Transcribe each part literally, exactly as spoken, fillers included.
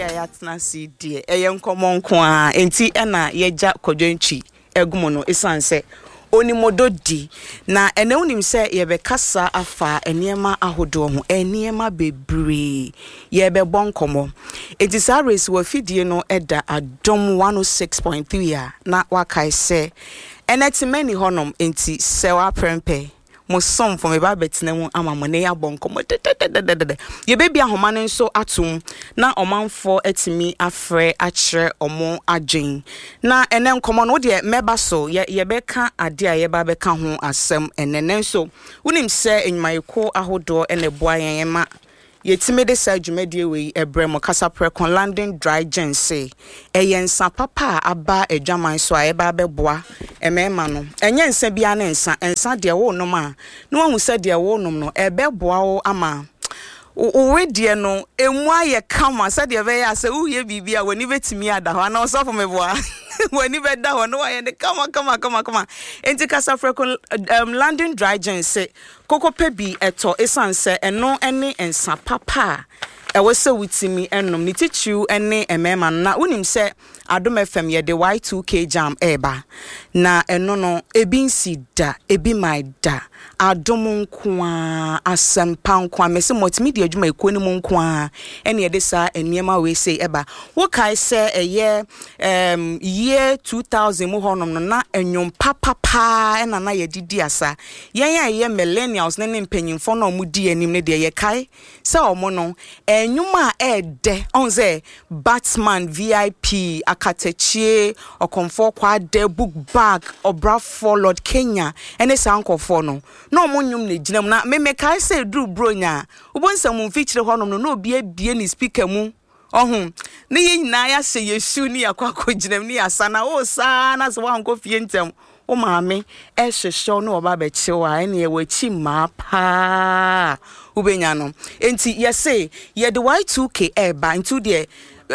a yatna si die eye nkomo nko a enti ena yeja kodwantwi egumo no esanse onimodo di na ene unim se yebekasa afa eniema ahodo ho eniema bebre yebebɔ nkomo enti sa race wa fidie no eda adom one oh six point three a na wakai se enetimani honom enti se wa prempe mo som for me ba betina mu ama mo ne yabɔ nkomo ye baby ahoma ne nso atum na omanfo etimi afre akre omo adwen na ene nkomo no de meba so ye beka ade a ye ba beka ho asem enene nso unim se enwumayeko ahodo ene boa yen ma yetime de sa dwumadie we ebrem kasa prekon landing dry gen say eyensa papa aba adwaman so a eba beboa emema no enye nsa bia na nsa ensa de wo nom a no hu se de wo nom no ebeboa wo ama uwe die no emu aye kama se de be ya se uye bibia woni betimi ada ho na osofo meboa woni be da ho no aye ne kama kama kama kama enti kasa prekon um, landing dry gen say koko pebi eto esanse eno ene ensa papa e wose witimi enom ni tichu ene emema na unim se Adom F M ye de Y two K jam eba na eno no ebi nsi da ebi mai da Adom nkoa asempa nkoa mese multimedia adwuma ekoni mu nkoa ene ye de sa eniema we say eba wo kai se eye um year two thousand mu honom no na enwom papa pa ena na ye didi asa yen ya ye millennials ne ne mpanyimfo na omudi anim ne de ye kai se omo no enwuma e de onze Batman V I P akatechie okonfo kwa de book bag obra for Lord Kenya ene sankofo no no omonyum ne ginam na me me kai say dru bronya ubonsam feature honom no no obi abie ni speaker mu ohun ne ye nyina ya se yesu ni akwakọ ginam ni asana o sa na so wanko fie ntem o maame e hwehwe no oba be chiwa ene ye wachi ma pa ubenya no enti ye say ye the Y two K eba into the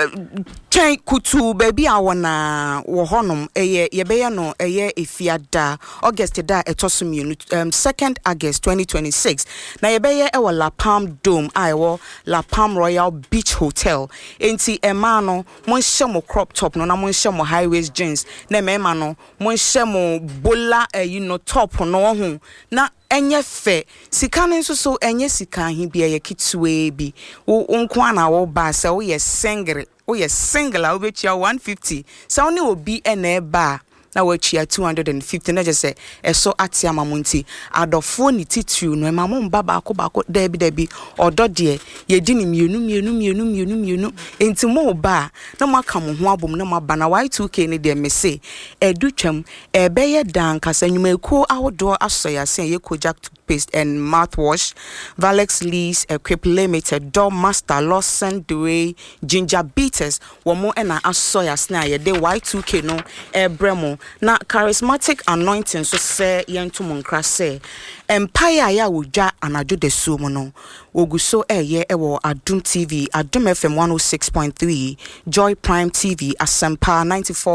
Chen kutu baby awana wo honom eye yebeye no eye efiada August da etosumienu um second August twenty twenty-six na yebeye e wo La Palm Dome I wo La Palm Royal Beach Hotel enti ema no monhye mo crop top no na monhye mo high waist jeans na ema no monhye mo bola eh, you know top no ho na enye fe sika ne nso so enye sika hi bia ye kitwe bi wo nko ana wo ba se wo ye single wo ye single a wo betia one fifty se wo ne obi ena eba na wo chia two hundred fifty na je se eso ate amamunti adofo ni titu no emamon baba akọ bako debi debi odo de ye di ni mienu mienu mienu mienu mienu enti mo ba na maka mo ho abom na maba na Y two K ne de me se edutwam ebeye dan kasa nyumaku ahodo asoya se ye kojak paste and mouthwash Valex Lease Equip Limited Door Master Lawson Dewey Ginger Beaters wo mo na asoya sna ye de Y two K no ebremo na charismatic anointing so say yentum nkra say empire ya wodwa anadwo de so mu no oguso eye ewo Adum T V Adum F M one oh six point three Joy Prime T V Asempa ninety-four